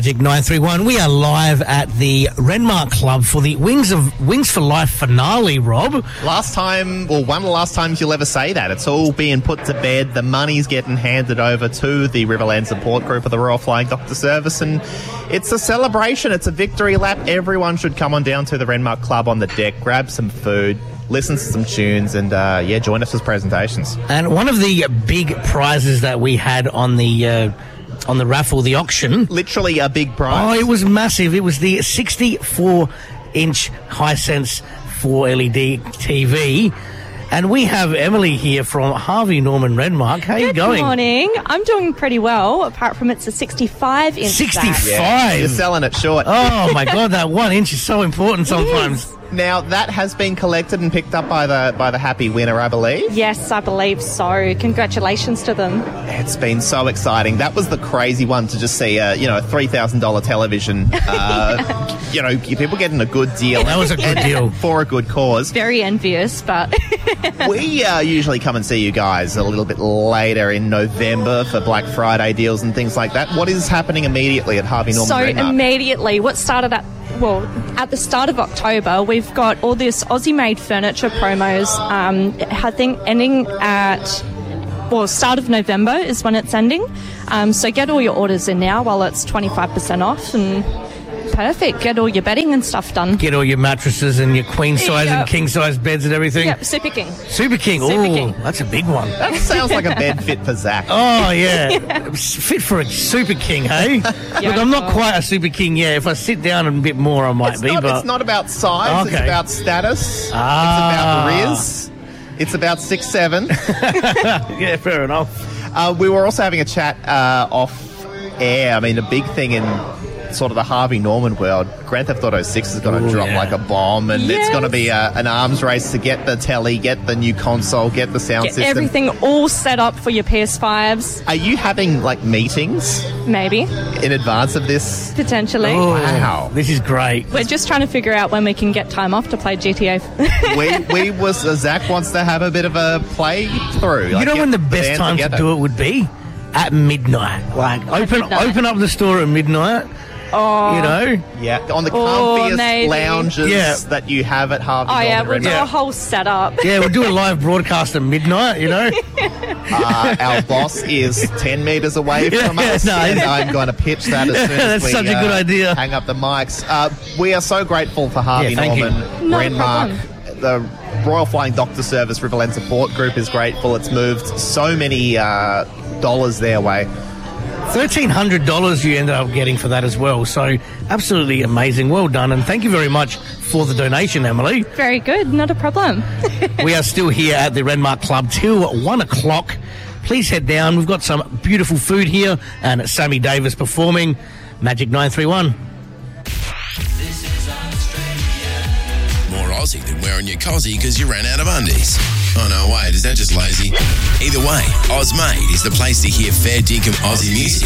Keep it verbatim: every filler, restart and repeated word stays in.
Magic nine three one. We are live at the Renmark Club for the Wings of Wings for Life finale, Rob. Last time, or one of the last times you'll ever say that. It's all being put to bed. The money's getting handed over to the Riverland Support Group of the Royal Flying Doctor Service, and it's a celebration. It's a victory lap. Everyone should come on down to the Renmark Club on the deck, grab some food, listen to some tunes, and uh, yeah, join us as presentations. And one of the big prizes that we had on the uh, on the raffle, the auction, literally a big prize. Oh, it was massive. It was the sixty-four inch Hisense four L E D T V. And we have Emily here from Harvey Norman Renmark. How are you going? Good morning. I'm doing pretty well, apart from it's a sixty-five inch. sixty-five? Yeah, you're selling it short. Oh, my God, that one inch is so important sometimes. Now, that has been collected and picked up by the by the happy winner, I believe. Yes, I believe so. Congratulations to them. It's been so exciting. That was the crazy one to just see, a, you know, a three thousand dollars television. Uh, you know, people getting a good deal. That was a good deal. For a good cause. Very envious, but... We uh, usually come and see you guys a little bit later in November for Black Friday deals and things like that. What is happening immediately at Harvey Norman So Renmark? immediately, what started at... Well, at the start of October, we've got all this Aussie-made furniture promos, um, I think ending at, well, start of November is when it's ending. Um, so get all your orders in now while it's twenty-five percent off, and perfect. Get all your bedding and stuff done. Get all your mattresses and your queen size Yep. and king size beds and everything. Yep, Super King. Super King. Super Oh, King. that's a big one. That sounds like a bed fit for Zach. Oh, yeah. Fit for a Super King, hey? Look, I'm not quite a Super King yet. If I sit down a bit more, I might It's be. not, but it's not about size. Okay. It's about status. Ah. It's about Riz. It's about six seven. Yeah, fair enough. Uh, we were also having a chat uh, off air. I mean, a big thing in sort of the Harvey Norman world, Grand Theft Auto six is going to Ooh, drop yeah. like a bomb, and Yes. it's going to be a, an arms race to get the telly, get the new console, get the sound Get system. everything all set up for your P S fives, Are you having like meetings maybe, in advance of this? potentially. Oh, Wow. This is great. We're just trying to figure out when we can get time off to play G T A. we we was uh, Zach wants to have a bit of a play through. You know when the best time to do it would be? At midnight. Like, open midnight. open up the store at midnight. Oh, You know? Yeah, on the Oh, comfiest maybe. lounges Yeah. that you have at Harvey oh yeah, Norman we'll do Renmark. a whole setup. Yeah, we'll do a live broadcast at midnight, you know? Uh, our boss is ten metres away from Yeah, us, no. and I'm going to pitch that as soon as That's we such a uh, good idea. hang up the mics. Uh, we are so grateful for Harvey Yeah, thank you. Norman Not a Renmark. The Royal Flying Doctor Service Riverland Support Group is grateful. It's moved so many uh, dollars their way. thirteen hundred dollars you ended up getting for that as well. So absolutely amazing. Well done. And thank you very much for the donation, Emily. Very good, not a problem. We are still here at the Renmark Club till one o'clock. Please head down. We've got some beautiful food here and Sammy Davis performing Magic nine three one. More Aussie than wearing your cozzy because you ran out of undies. Oh no, wait, is that just lazy? Either way, Ozmade is the place to hear fair dinkum Aussie music.